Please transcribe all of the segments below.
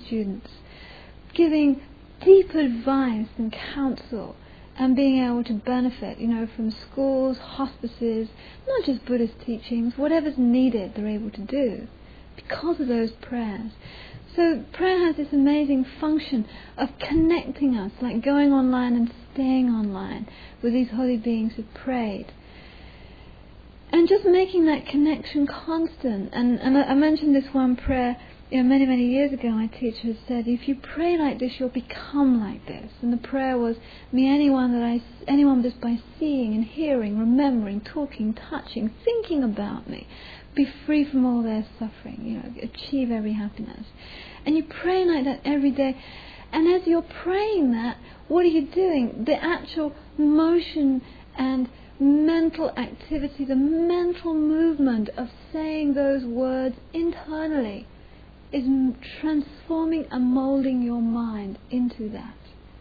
students, giving deep advice and counsel, and being able to benefit, from schools, hospices, not just Buddhist teachings, whatever's needed they're able to do because of those prayers. So prayer has this amazing function of connecting us, like going online and staying online with these holy beings who prayed. And just making that connection constant. And I mentioned this one prayer, many, many years ago. My teacher had said, if you pray like this, you'll become like this. And the prayer was, may anyone just by seeing and hearing, remembering, talking, touching, thinking about me, be free from all their suffering, achieve every happiness. And you pray like that every day. And as you're praying that, what are you doing? The actual motion and mental activity, the mental movement of saying those words internally is transforming and moulding your mind into that.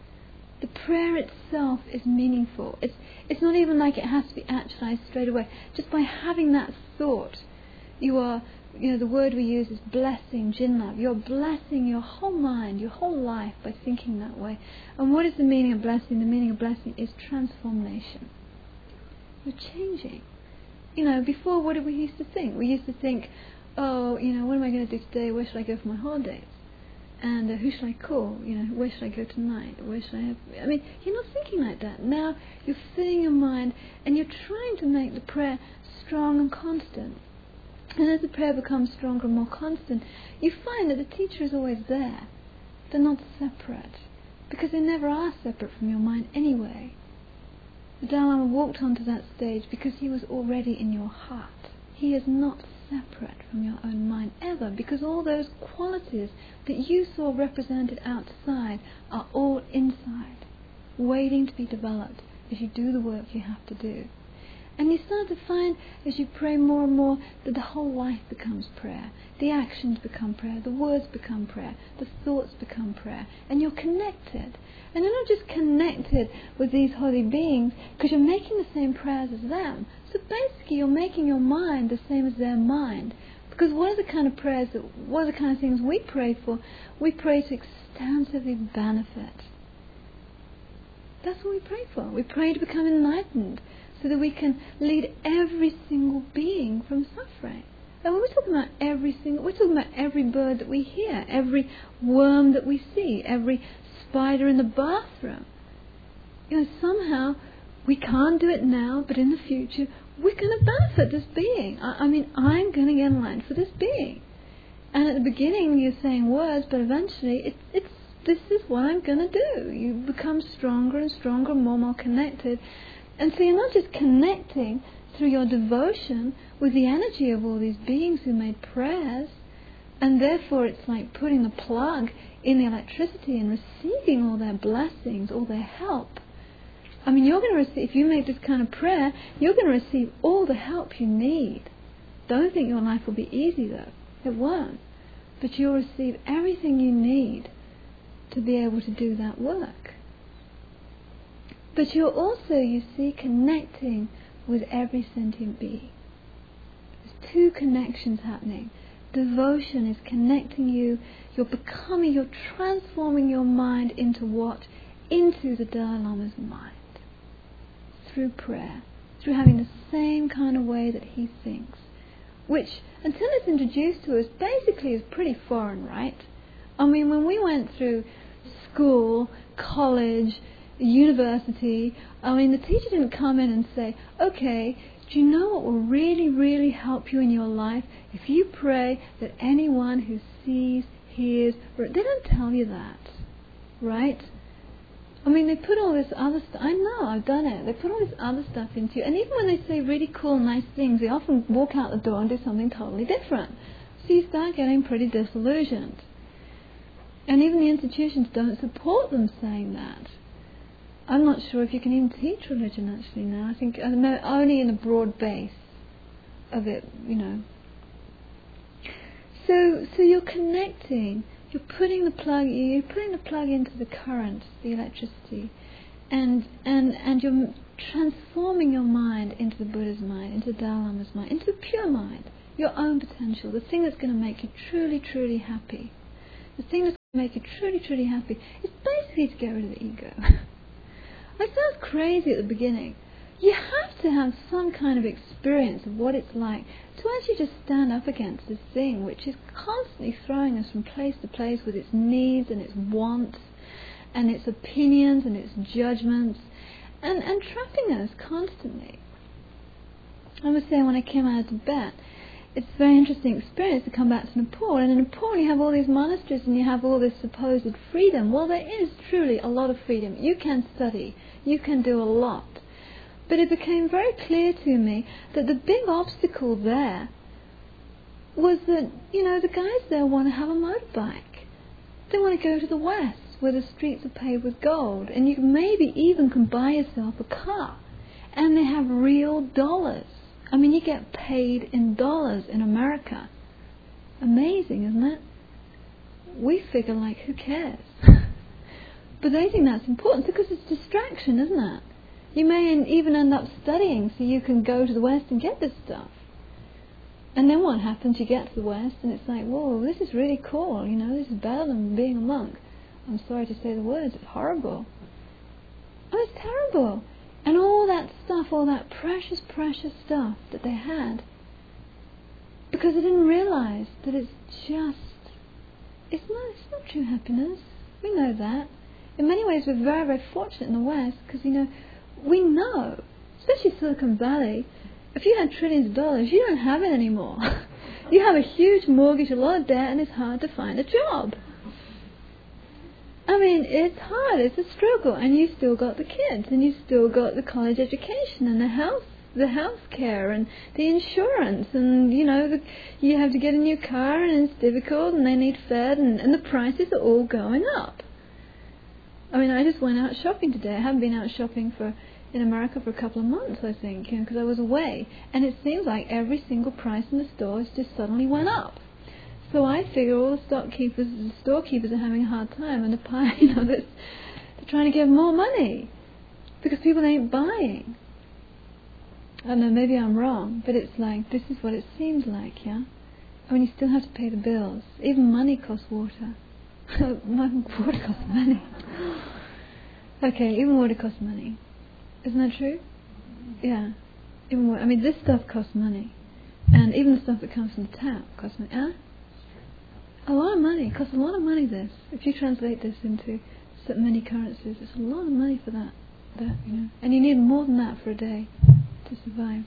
The prayer itself is meaningful. It's not even like it has to be actualized straight away. Just by having that thought, you are, the word we use is blessing, Jinlab. You're blessing your whole mind, your whole life by thinking that way. And what is the meaning of blessing? The meaning of blessing is transformation. You're changing. Before, what did we used to think? We used to think, what am I going to do today? Where should I go for my holidays? And who should I call? Where should I go tonight? Where should I have... you're not thinking like that. Now you're filling your mind and you're trying to make the prayer strong and constant. And as the prayer becomes stronger and more constant, you find that the teacher is always there. They're not separate. Because they never are separate from your mind anyway. The Dalai Lama walked onto that stage because he was already in your heart. He is not separate from your own mind ever, because all those qualities that you saw represented outside are all inside, waiting to be developed as you do the work you have to do. And you start to find, as you pray more and more, that the whole life becomes prayer. The actions become prayer, the words become prayer, the thoughts become prayer, and you're connected. And you're not just connected with these holy beings because you're making the same prayers as them. So basically you're making your mind the same as their mind. Because what are the kind of things we pray for? We pray to extensively benefit. That's what we pray for. We pray to become enlightened, so that we can lead every single being from suffering. And when we're talking about we're talking about every bird that we hear, every worm that we see, every spider in the bathroom. Somehow we can't do it now, but in the future we're going to benefit this being. I'm going to get in line for this being. And at the beginning you're saying words, but eventually this is what I'm going to do. You become stronger and stronger, more and more connected. And so you're not just connecting through your devotion with the energy of all these beings who made prayers, and therefore it's like putting the plug in the electricity and receiving all their blessings, all their help. You're going to receive, if you make this kind of prayer, you're going to receive all the help you need. Don't think your life will be easy though. It won't. But you'll receive everything you need to be able to do that work. But you're also, you see, connecting with every sentient being. There's two connections happening. Devotion is connecting you. You're transforming your mind into what? Into the Dalai Lama's mind. Through prayer. Through having the same kind of way that he thinks. Which, until it's introduced to us, basically is pretty foreign, right? When we went through school, college, university, the teacher didn't come in and say, okay, do you know what will really, really help you in your life? If you pray that anyone who sees, hears, they don't tell you that, right? They put all this other stuff, I know, I've done it, they put all this other stuff into you, and even when they say really cool, nice things, they often walk out the door and do something totally different. So you start getting pretty disillusioned. And even the institutions don't support them saying that. I'm not sure if you can even teach religion actually now. I think only in a broad base of it, So you're connecting. You're putting the plug into the current, the electricity, and you're transforming your mind into the Buddha's mind, into the Dalai Lama's mind, into the pure mind, your own potential, the thing that's going to make you truly, truly happy, the thing that's make you truly, truly happy, is basically to get rid of the ego. It sounds crazy at the beginning. You have to have some kind of experience of what it's like to actually just stand up against this thing which is constantly throwing us from place to place with its needs and its wants and its opinions and its judgments and trapping us constantly. I was saying when I came out of Tibet, it's a very interesting experience to come back to Nepal. And in Nepal you have all these monasteries and you have all this supposed freedom. Well, there is truly a lot of freedom. You can study. You can do a lot. But it became very clear to me that the big obstacle there was that, the guys there want to have a motorbike. They want to go to the West where the streets are paved with gold. And you maybe even can buy yourself a car. And they have real dollars. I mean, you get paid in dollars in America. Amazing, isn't it? We figure, who cares? But they think that's important because it's distraction, isn't it? You may even end up studying so you can go to the West and get this stuff. And then what happens? You get to the West and it's like, whoa, this is really cool. This is better than being a monk. I'm sorry to say the words, it's horrible. Oh, it's terrible. And all that stuff, all that precious, precious stuff that they had, because they didn't realize that it's not true happiness. We know that. In many ways, we're very, very fortunate in the West because, we know, especially Silicon Valley, if you had trillions of dollars, you don't have it anymore. You have a huge mortgage, a lot of debt, and it's hard to find a job. I mean, it's hard, it's a struggle, and you still got the kids, and you still got the college education, and the health care, and the insurance, and, you have to get a new car, and it's difficult, and they need fed, and the prices are all going up. I mean, I just went out shopping today. I haven't been out shopping in America for a couple of months, I think, because I was away, and it seems like every single price in the stores just suddenly went up. So I figure all the storekeepers are having a hard time, and they're trying to get more money because people ain't buying. I don't know, maybe I'm wrong, but it's like, this is what it seems like, yeah? I mean, you still have to pay the bills. Even money costs water. Water costs money. Okay, even water costs money. Isn't that true? Yeah. Even water. I mean, this stuff costs money. And even the stuff that comes from the tap costs money. Huh? A lot of money. It costs a lot of money, this. If you translate this into so many currencies, it's a lot of money for that. And you need more than that for a day to survive.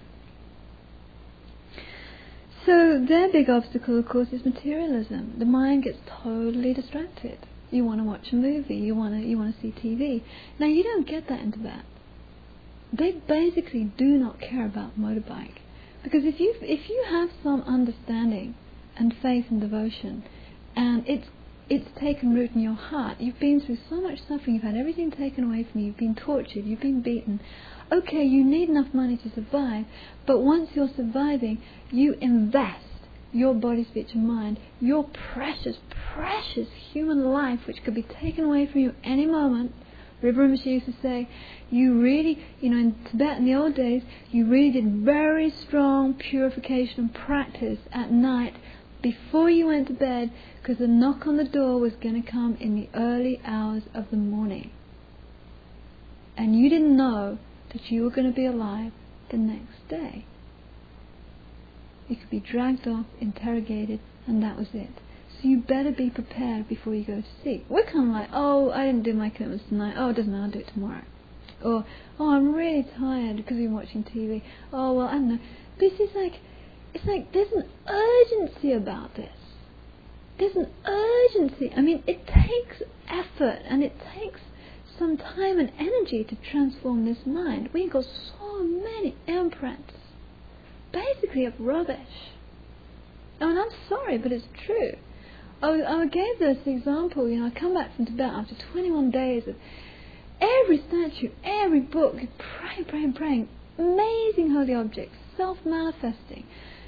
So their big obstacle, of course, is materialism. The mind gets totally distracted. You want to watch a movie. You want to see TV. Now, you don't get that in Tibet. They basically do not care about motorbike. Because if you have some understanding and faith and devotion, and it's taken root in your heart, you've been through so much suffering, you've had everything taken away from you, you've been tortured, you've been beaten. Okay, you need enough money to survive, but once you're surviving, you invest your body, speech and mind, your precious, precious human life, which could be taken away from you any moment. River Rinpoche used to say, you really, in Tibet in the old days, you really did very strong purification and practice at night before you went to bed, because the knock on the door was going to come in the early hours of the morning. And you didn't know that you were going to be alive the next day. You could be dragged off, interrogated, and that was it. So you better be prepared before you go to sleep. We're kind of like, oh, I didn't do my commitments tonight. Oh, it doesn't matter, I'll do it tomorrow. Or, oh, I'm really tired because we've been watching TV. Oh, well, I don't know. But it's like there's an urgency about this. There's an urgency. I mean, it takes effort and it takes some time and energy to transform this mind. We've got so many imprints, basically of rubbish. I mean, I'm sorry, but it's true. I gave this example, I come back from Tibet after 21 days of every statue, every book, praying, amazing holy objects, self-manifesting.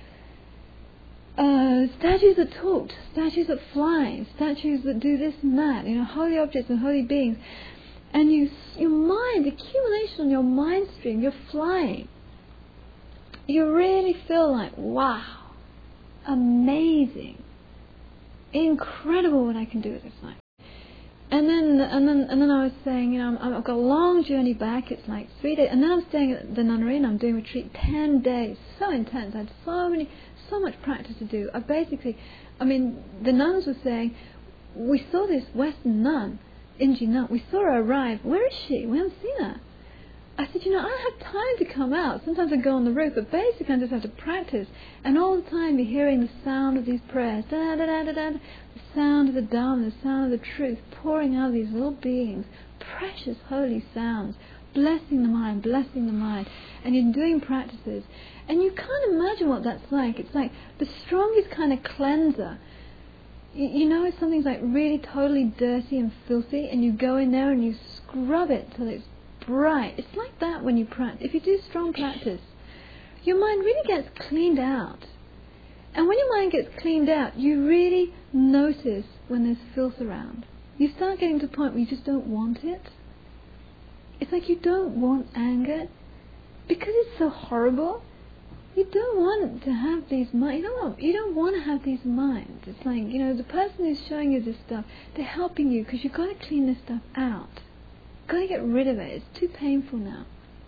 Statues that talked, statues that fly, statues that do this and that, holy objects and holy beings. And your mind, the accumulation on your mind stream, you're flying. You really feel like, wow, amazing, incredible what I can do with this life. And then I was saying, I've got a long journey back. It's like 3 days, and then I'm staying at the nunnery and I'm doing retreat 10 days. So intense. I had so much practice to do. The nuns were saying, we saw this Western nun, Inji nun. We saw her arrive. Where is she? We haven't seen her. I said, I don't have time to come out. Sometimes I go on the roof, but basically I just have to practice. And all the time you're hearing the sound of these prayers, da da da da da, the sound of the Dharma, the sound of the truth pouring out of these little beings, precious holy sounds, blessing the mind. And you're doing practices. And you can't imagine what that's like. It's like the strongest kind of cleanser. If something's like really totally dirty and filthy, and you go in there and you scrub it till it's bright. It's like that when you practice. If you do strong practice, your mind really gets cleaned out. And when your mind gets cleaned out, you really notice when there's filth around. You start getting to the point where you just don't want it. It's like you don't want anger because it's so horrible. You don't want to have these minds. You don't want to have these minds. It's like, the person who's showing you this stuff, they're helping you because you've got to clean this stuff out. Got to get rid of it. It's too painful now.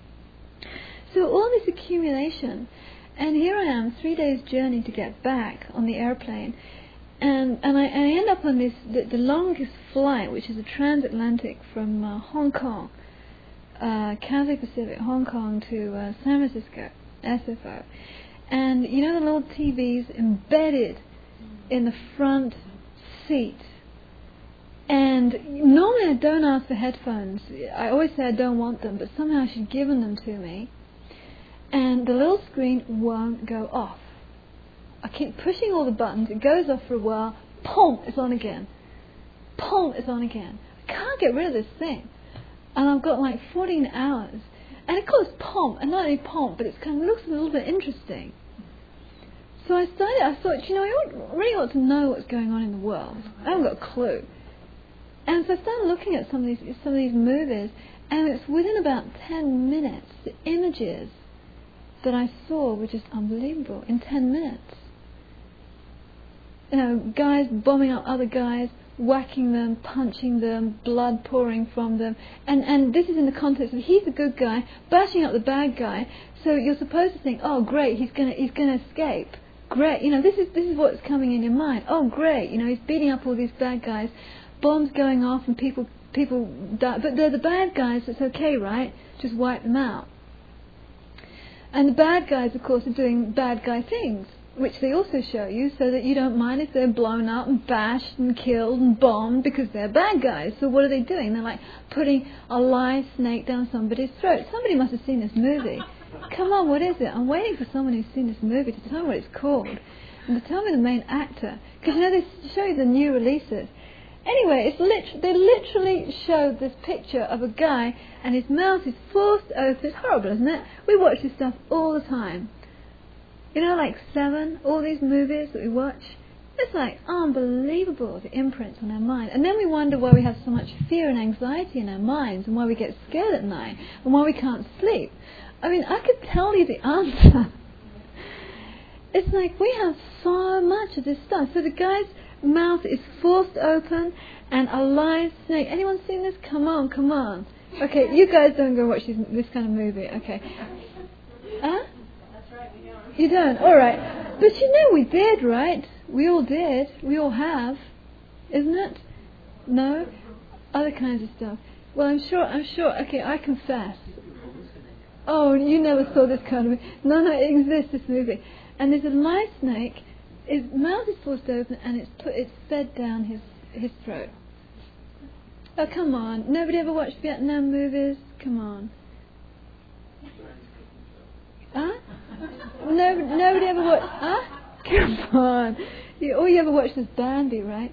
So all this accumulation, and here I am, 3 days journey to get back on the airplane, and I end up on this the longest flight, which is a transatlantic from Hong Kong, Cathay Pacific, Hong Kong to San Francisco, SFO, and the little TVs embedded in the front seat. And normally I don't ask for headphones. I always say I don't want them, but somehow she'd given them to me. And the little screen won't go off. I keep pushing all the buttons. It goes off for a while. Pom! It's on again. Pom! It's on again. I can't get rid of this thing. And I've got like 14 hours. And it goes pom, and not only pom, but it kind of looks a little bit interesting. So I thought, I really ought to know what's going on in the world. I haven't got a clue. And so I started looking at some of these movies, and it's within about 10 minutes, the images that I saw were just unbelievable in 10 minutes. Guys bombing up other guys, whacking them, punching them, blood pouring from them, and this is in the context of he's the good guy bashing up the bad guy. So you're supposed to think, oh great, he's gonna escape. Great, this is what's coming in your mind. Oh great, he's beating up all these bad guys. Bombs going off and people die, but they're the bad guys. It's okay, right? Just wipe them out. And the bad guys, of course, are doing bad guy things, which they also show you, so that you don't mind if they're blown up and bashed and killed and bombed because they're bad guys. So what are they doing? They're like putting a live snake down somebody's throat. Somebody must have seen this movie. Come on, what is it? I'm waiting for someone who's seen this movie to tell me what it's called and to tell me the main actor, because they show you the new releases. Anyway, they literally showed this picture of a guy and his mouth is forced open. It's horrible, isn't it? We watch this stuff all the time. Like Seven, all these movies that we watch. It's like unbelievable, the imprints on our mind. And then we wonder why we have so much fear and anxiety in our minds and why we get scared at night and why we can't sleep. I could tell you the answer. It's like we have so much of this stuff. So the guy's mouth is forced open and a live snake. Anyone seen this? Come on. Okay, you guys don't go watch this kind of movie. Okay. Huh? That's right, we don't. You don't? Alright. But we did, right? We all did. We all have. Isn't it? No? Other kinds of stuff. Well, I'm sure. Okay, I confess. Oh, you never saw this kind of movie. No, it exists, this movie. And there's a live snake. His mouth is forced open and it's fed down his throat. Oh, come on. Nobody ever watched Vietnam movies? Come on. Huh? Nobody ever watched... Huh? Come on. All you ever watched was Bambi, right?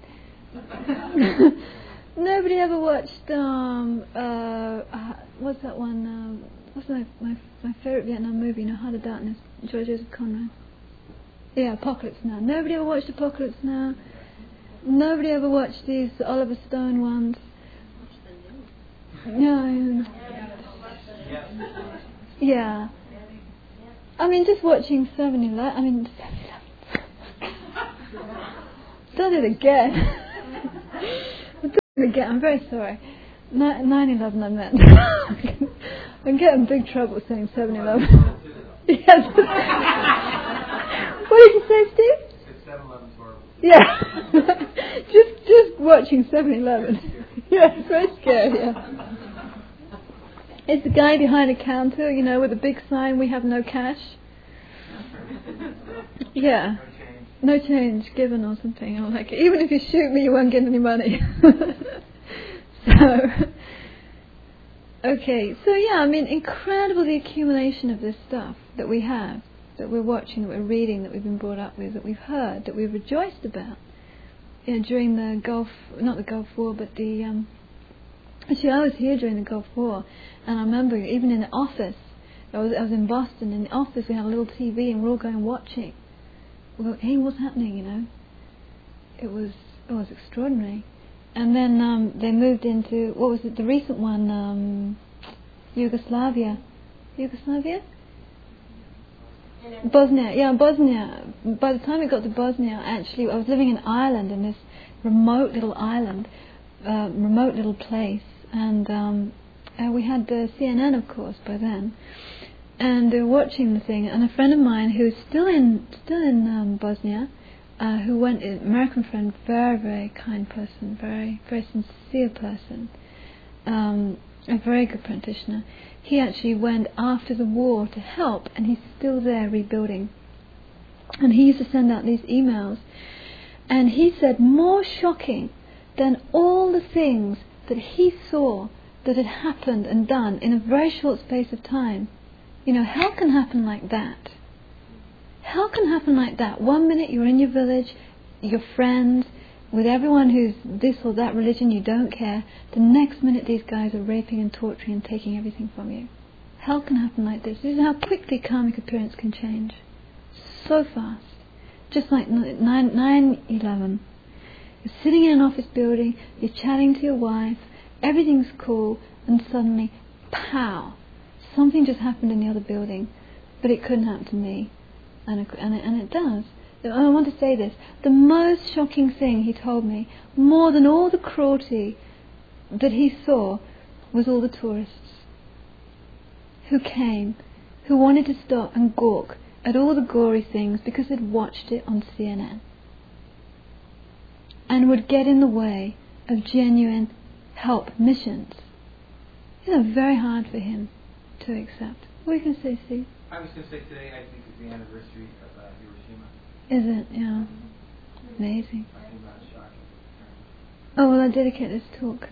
Nobody ever watched... what's that one? What's my favourite Vietnam movie? Heart of Darkness. Joseph Conrad. Yeah, Apocalypse Now. Nobody ever watched Apocalypse Now? Nobody ever watched these Oliver Stone ones? No. Yeah. Just watching 7-Eleven. Done it again. Again, I'm very sorry. 9/11 I meant. I get in big trouble saying 7/11. Yes. What did you say, Steve? 7/11's horrible. Yeah. just watching 7/11. Yeah, it's very scary, yeah. It's the guy behind a counter, with a big sign, "We have no cash." Yeah. No change given or something. I'm like, even if you shoot me, you won't get any money. Okay, so yeah, incredible the accumulation of this stuff that we have, that we're watching, that we're reading, that we've been brought up with, that we've heard, that we've rejoiced about. During the not the Gulf War, but actually I was here during the Gulf War, and I remember even in the office, I was in Boston, in the office we had a little TV and we're all going watching. We go, hey, what's happening, It was extraordinary. And then they moved into, what was it, the recent one, Yugoslavia? Bosnia. By the time we got to Bosnia, actually, I was living in Ireland, in this remote little island, remote little place, and we had the CNN, of course, by then, and they were watching the thing. And a friend of mine who's still in Bosnia, who went, an American friend, very, very kind person, very, very sincere person, a very good practitioner. He actually went after the war to help, and he's still there rebuilding. And he used to send out these emails, and he said more shocking than all the things that he saw that had happened and done in a very short space of time. Hell can happen like that. Hell can happen like that. 1 minute you're in your village, your friends, with everyone who's this or that religion, you don't care. The next minute these guys are raping and torturing and taking everything from you. Hell can happen like this. This is how quickly karmic appearance can change. So fast. Just like 9/11. You're sitting in an office building, you're chatting to your wife, everything's cool, and suddenly, pow! Something just happened in the other building, but it couldn't happen to me. And it does. I want to say this. The most shocking thing he told me, more than all the cruelty that he saw, was all the tourists who came, who wanted to stop and gawk at all the gory things because they'd watched it on CNN, and would get in the way of genuine help missions. Very hard for him to accept. What are you going to say, Steve? I was going to say today, I think, is the anniversary of Hiroshima. Is it? Yeah. Amazing. I think that's shocking. Oh, well, I dedicate this talk.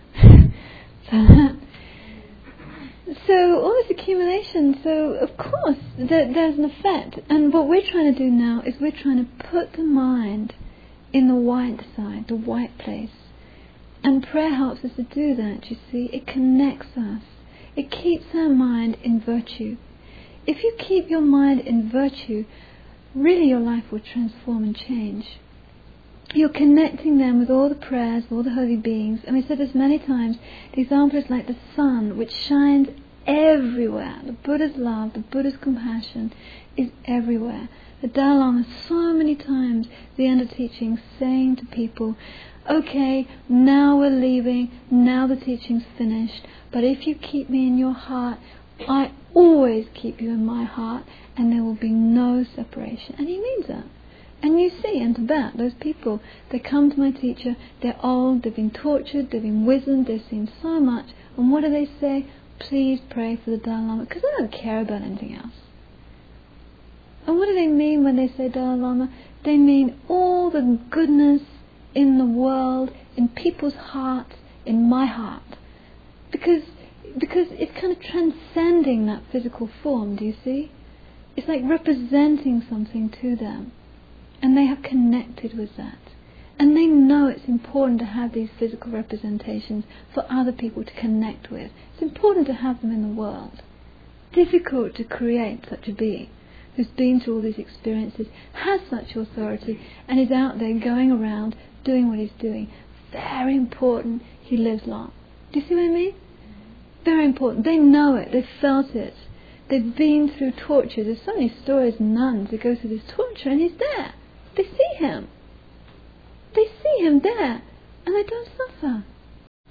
So all this accumulation, so of course there's an effect. And what we're trying to do now is we're trying to put the mind in the white side, the white place. And prayer helps us to do that, you see. It connects us. It keeps our mind in virtue. If you keep your mind in virtue, really your life will transform and change. You're connecting them with all the prayers, all the holy beings. And we said this many times, the example is like the sun, which shines everywhere. The Buddha's love, the Buddha's compassion is everywhere. The Dalai Lama so many times, at the end of teaching, saying to people, okay, now we're leaving, now the teaching's finished, but if you keep me in your heart, I always keep you in my heart, and there will be no separation. And he means that. And you see in Tibet, those people, they come to my teacher, they're old, they've been tortured, they've been wizened, they've seen so much, and what do they say? Please pray for the Dalai Lama, because they don't care about anything else. And what do they mean when they say Dalai Lama? They mean all the goodness in the world, in people's hearts, in my heart. Because it's kind of transcending that physical form, do you see? It's like representing something to them. And they have connected with that. And they know it's important to have these physical representations for other people to connect with. It's important to have them in the world. Difficult to create such a being who's been through all these experiences, has such authority, and is out there going around doing what he's doing. Very important he lives long. Do you see what I mean? Very important. They know it. They've felt it. They've been through torture. There's so many stories, nuns that go through this torture, and he's there. They see him. They see him there, and they don't suffer.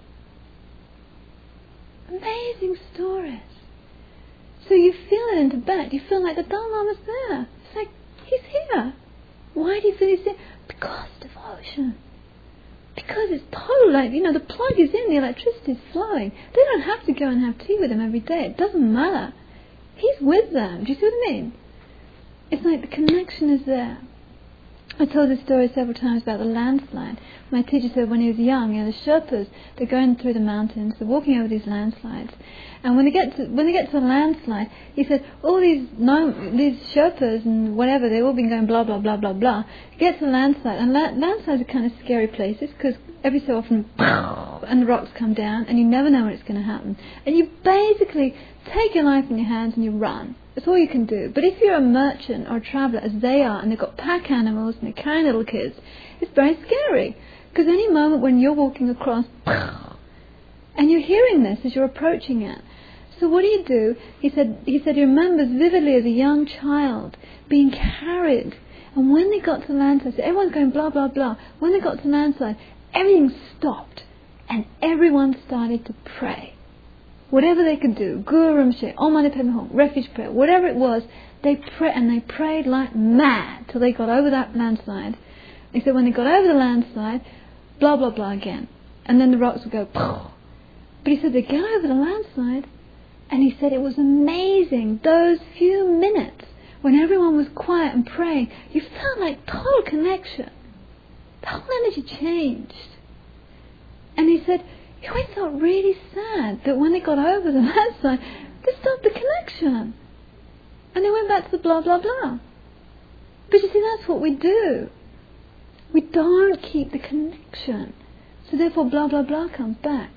amazing stories. So you feel it in Tibet. You feel like the Dalai Lama's there. It's like, he's here. Why do you feel he's here? Because devotion. Because it's total, like, the plug is in, the electricity is flowing. They don't have to go and have tea with him every day. It doesn't matter. He's with them. Do you see what I mean? It's like the connection is there. I told this story several times about the landslide. My teacher said when he was young, the Sherpas, they're going through the mountains, they're walking over these landslides, and when they get to the landslide, he said all these Sherpas and whatever, they've all been going blah blah blah blah blah. Get to the landslide, and landslides are kind of scary places because every so often, and the rocks come down, and you never know when it's going to happen, and you basically take your life in your hands and you run. That's all you can do. But if you're a merchant or a traveller, as they are, and they've got pack animals and they're carrying little kids, it's very scary. Because any moment when you're walking across, and you're hearing this as you're approaching it. So what do? He said he remembers vividly as a young child being carried. And when they got to the landslide, so everyone's going blah, blah, blah. When they got to the landslide, everything stopped. And everyone started to pray. Whatever they could do, Guru Rinpoche, Om Mani Padme Hum, refuge prayer, whatever it was, they prayed like mad till they got over that landslide. He said when they got over the landslide, blah blah blah again, and then the rocks would go. But he said they get over the landslide, and he said it was amazing. Those few minutes when everyone was quiet and praying, you felt like total connection. The whole energy changed, and he said. He always felt really sad that when they got over the landslide, they stopped the connection. And they went back to the blah, blah, blah. But you see, that's what we do. We don't keep the connection. So therefore, blah, blah, blah comes back.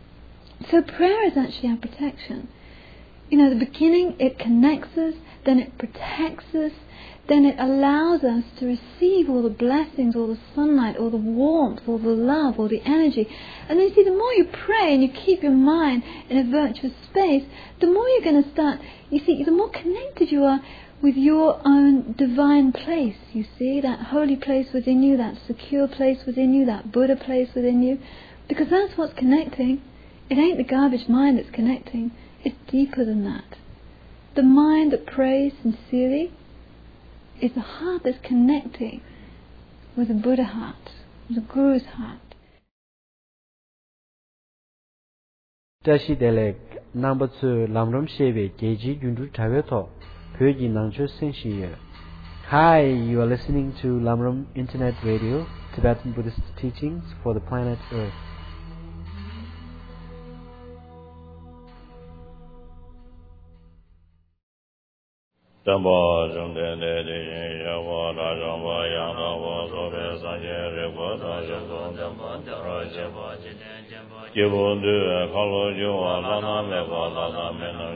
So prayer is actually our protection. The beginning, it connects us, then it protects us, then it allows us to receive all the blessings, all the sunlight, all the warmth, all the love, all the energy. And then you see, the more you pray and you keep your mind in a virtuous space, the more you're going to start, the more connected you are with your own divine place, you see, that holy place within you, that secure place within you, that Buddha place within you, because that's what's connecting. It ain't the garbage mind that's connecting, it's deeper than that. The mind that prays sincerely is the heart that's connecting with the Buddha heart, with the Guru's heart. Tashi Delek number 2 Lamram Shebe Geji Yundu Taveto Pyoji Nangcho Senshi. Hi, you are listening to Lamram Internet Radio, Tibetan Buddhist teachings for the planet Earth. Jamba Jumde de Yava Rajamba Yanava Sobe Sanje Revoda Jamba Jamba Jamba Jibundu Kalo Jua Lana Meva Lana Mena